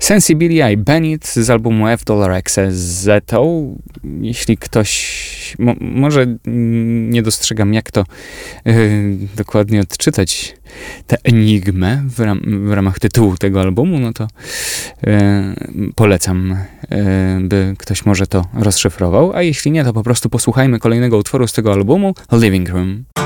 Sensibili I Bennett z albumu F$XZ. Jeśli ktoś może nie dostrzegam, jak to dokładnie odczytać tę enigmę w ramach tytułu tego albumu, no to polecam, by ktoś może to rozszyfrował, a jeśli nie, to po prostu posłuchajmy kolejnego utworu z tego albumu, Living Room.